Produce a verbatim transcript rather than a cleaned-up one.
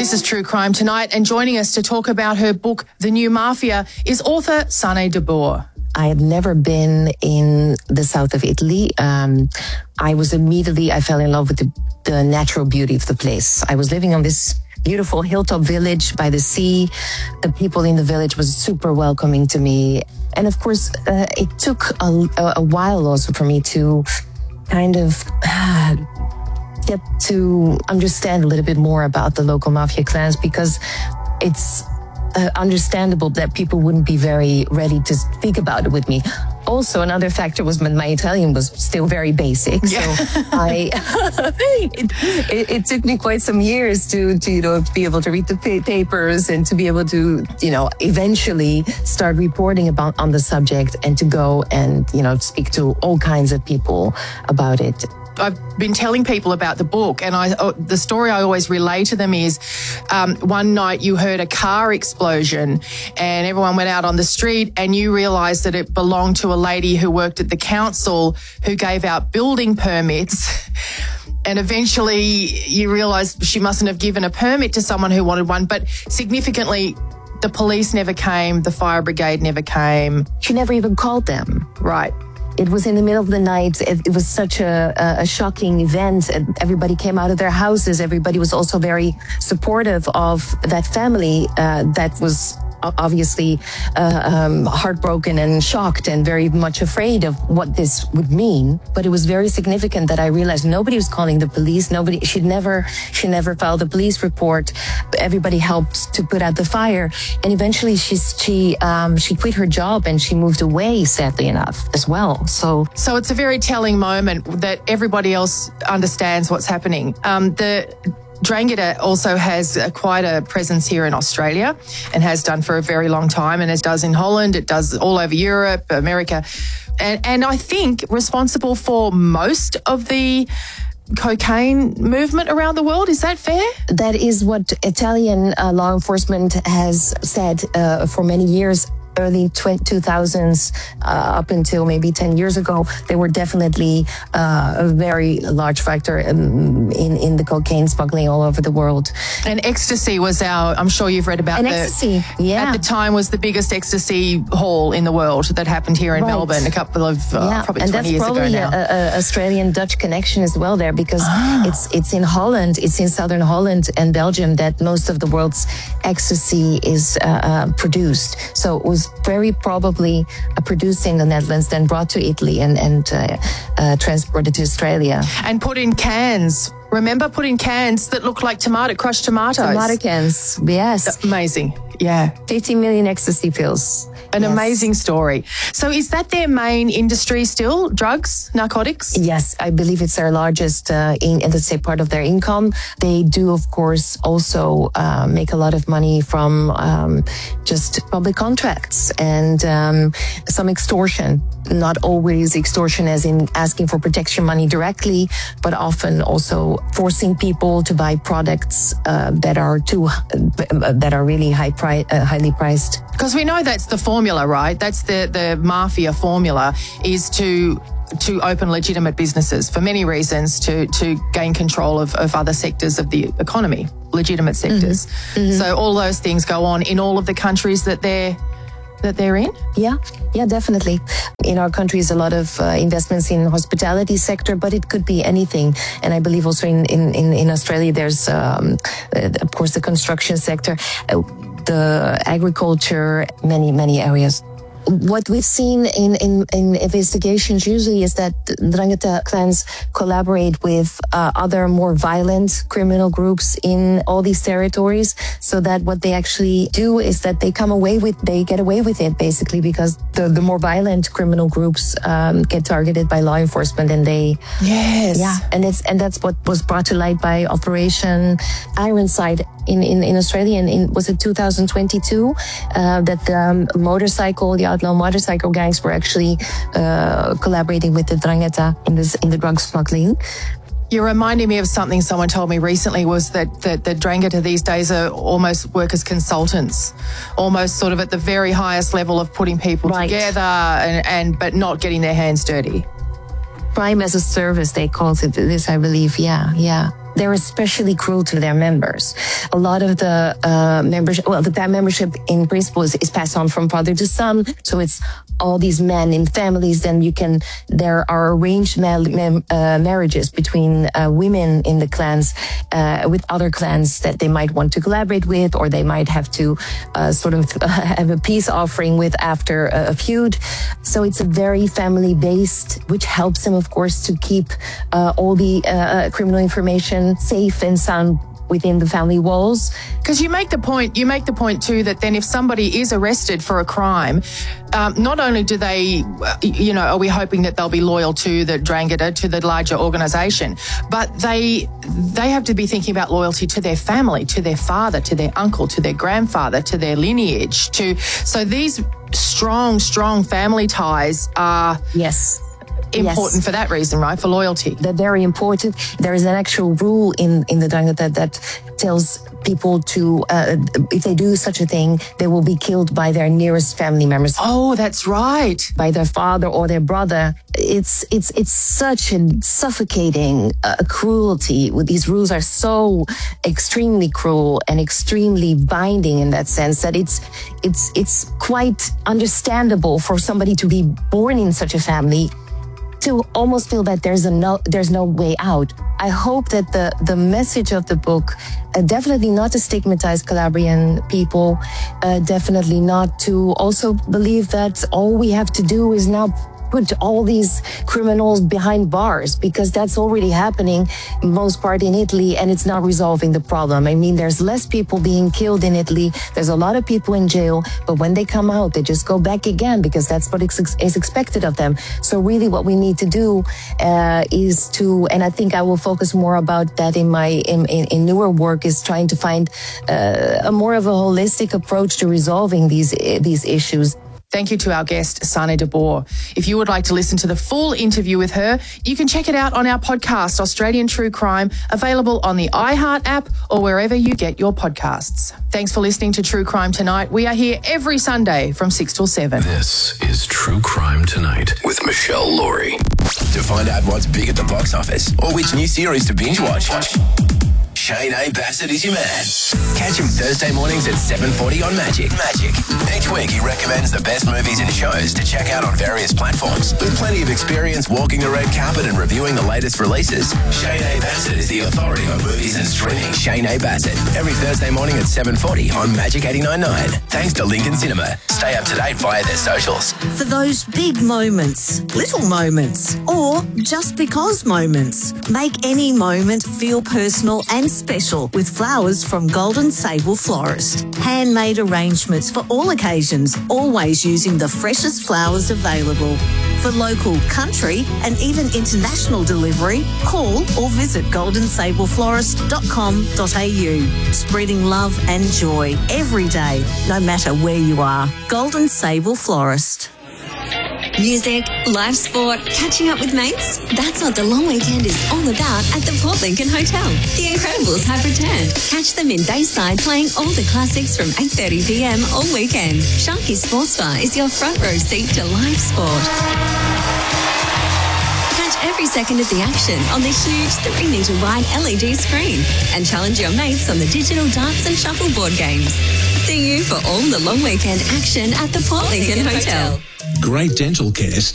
This is True Crime Tonight, and joining us to talk about her book, The New Mafia, is author Sane de Boer. I had never been in the south of Italy. Um, I was immediately, I fell in love with the, the natural beauty of the place. I was living on this beautiful hilltop village by the sea. The people in the village was super welcoming to me. And of course, uh, it took a, a while also for me to kind of uh, get to understand a little bit more about the local mafia clans, because it's Uh, understandable that people wouldn't be very ready to speak about it with me. Also, another factor was my, my Italian was still very basic, yeah. so I it, it, it took me quite some years to, to you know to be able to read the pa- papers and to be able to you know eventually start reporting about on the subject and to go and you know speak to all kinds of people about it. I've been telling people about the book, and I, oh, the story I always relay to them is um, one night you heard a car explosion and everyone went out on the street, and you realised that it belonged to a lady who worked at the council who gave out building permits. And eventually you realised she mustn't have given a permit to someone who wanted one. But significantly, the police never came, the fire brigade never came. She never even called them. Right. It was in the middle of the night. It, it was such a, a shocking event. Everybody came out of their houses. Everybody was also very supportive of that family uh, that was obviously uh, um, heartbroken and shocked and very much afraid of what this would mean. But it was very significant that I realized nobody was calling the police. Nobody, she'd never, she never filed a police report. Everybody helped to put out the fire. And eventually she, she, um, she quit her job and she moved away, sadly enough, as well. So, so it's a very telling moment that everybody else understands what's happening. Um, the, Drangheta also has uh, quite a presence here in Australia and has done for a very long time, and it does in Holland, it does all over Europe, America, and, and I think responsible for most of the cocaine movement around the world. Is that fair? That is what Italian uh, law enforcement has said uh, for many years. Early two thousands uh, up until maybe ten years ago, they were definitely uh, a very large factor in, in in the cocaine smuggling all over the world. And ecstasy was our, I'm sure you've read about and the, ecstasy, yeah. At the time was the biggest ecstasy haul in the world that happened here in right. Melbourne a couple of, uh, yeah. probably and twenty years ago now. And that's probably an Australian-Dutch connection as well there, because oh. it's it's in Holland, it's in southern Holland and Belgium that most of the world's ecstasy is uh, uh, produced. So it was very probably uh, produced in the Netherlands, then brought to Italy and, and uh, uh, transported to Australia. And put in cans. Remember, put in cans that look like tomato, crushed tomatoes. Tomato cans, yes. Amazing, yeah. fifty million ecstasy pills. An yes. amazing story. So is that their main industry still, drugs, narcotics? Yes, I believe it's their largest, uh, in, let's say, part of their income. They do, of course, also uh, make a lot of money from um, just public contracts and um, some extortion. Not always extortion as in asking for protection money directly, but often also forcing people to buy products uh, that are too, uh, that are really high pri- uh, highly priced. Because we know that's the formula, right? That's the, the mafia formula, is to to open legitimate businesses for many reasons, to to gain control of, of other sectors of the economy, legitimate sectors. Mm-hmm. Mm-hmm. So all those things go on in all of the countries that they're that they're in? Yeah, yeah, definitely. In our countries, a lot of uh, investments in hospitality sector, but it could be anything. And I believe also in, in, in, in Australia, there's, um, uh, of course, the construction sector, uh, the agriculture, many, many areas. What we've seen in, in, in investigations usually is that Drangheta clans collaborate with uh, other more violent criminal groups in all these territories, so that what they actually do is that they come away with, they get away with it basically, because the, the more violent criminal groups um, get targeted by law enforcement, and they... Yes. Yeah, and it's and that's what was brought to light by Operation Ironside in, in, in Australia, in, in was it two thousand twenty-two, uh, that the um, motorcycle, the outlaw motorcycle gangs were actually uh, collaborating with the Drangheta in this in the drug smuggling. You're reminding me of something someone told me recently, was that, that the Drangheta these days are almost work as consultants, almost sort of at the very highest level of putting people right. together and, and but not getting their hands dirty. Crime as a service, they called it this, I believe. Yeah, yeah. they're especially cruel to their members. A lot of the uh, membership, well, the, that membership in principle is, is passed on from father to son. So it's all these men in families. Then you can, there are arranged ma- ma- uh, marriages between uh, women in the clans uh, with other clans that they might want to collaborate with, or they might have to uh, sort of uh, have a peace offering with after a, a feud. So it's a very family based, which helps them, of course, to keep uh, all the uh, criminal information safe and sound within the family walls. Because you make the point, you make the point too that then if somebody is arrested for a crime, um, not only do they, you know, are we hoping that they'll be loyal to the Drangheta, to the larger organisation, but they they have to be thinking about loyalty to their family, to their father, to their uncle, to their grandfather, to their lineage. To so these strong, strong family ties are yes. important yes. for that reason, right? For loyalty. They're very important. There is an actual rule in, in the Drangheta that, that tells people to, uh, if they do such a thing, they will be killed by their nearest family members. Oh, that's right. By their father or their brother. It's it's it's such a suffocating uh, cruelty. These rules are so extremely cruel and extremely binding in that sense that it's it's it's quite understandable for somebody to be born in such a family to almost feel that there's a no, there's no way out. I hope that the, the message of the book, uh, definitely not to stigmatize Calabrian people, uh, definitely not to also believe that all we have to do is now put all these criminals behind bars, because that's already happening in most part in Italy, and it's not resolving the problem. I mean, there's less people being killed in Italy. There's a lot of people in jail, but when they come out, they just go back again because that's what is expected of them. So really what we need to do uh, is to, and I think I will focus more about that in my in, in, in newer work, is trying to find uh, a more of a holistic approach to resolving these these issues. Thank you to our guest, Sane de Boer. If you would like to listen to the full interview with her, you can check it out on our podcast, Australian True Crime, available on the iHeart app or wherever you get your podcasts. Thanks for listening to True Crime Tonight. We are here every Sunday from six till seven. This is True Crime Tonight with Michelle Laurie. To find out what's big at the box office or which new series to binge watch, Shane A. Bassett is your man. Catch him Thursday mornings at seven forty on Magic. Magic. Each week he recommends the best movies and shows to check out on various platforms. With plenty of experience walking the red carpet and reviewing the latest releases, Shane A. Bassett is the authority on movies and streaming. Shane A. Bassett. Every Thursday morning at seven forty on Magic eighty-nine point nine. Thanks to Lincoln Cinema. Stay up to date via their socials. For those big moments, little moments, or just because moments, make any moment feel personal and special with flowers from Golden Sable Florist. Handmade arrangements for all occasions, always using the freshest flowers available. For local, country and even international delivery, call or visit golden sable florist dot com dot a u. Spreading love and joy every day, no matter where you are. Golden Sable Florist. Music, live sport, catching up with mates. That's what the long weekend is all about at the Port Lincoln Hotel. The Incredibles have returned. Catch them in Bayside playing all the classics from eight thirty p m all weekend. Sharky Sports Bar is your front row seat to live sport. Catch every second of the action on the huge three metre wide L E D screen and challenge your mates on the digital darts and shuffleboard games. See you for all the long weekend action at the Port Lincoln Hotel. Great dental care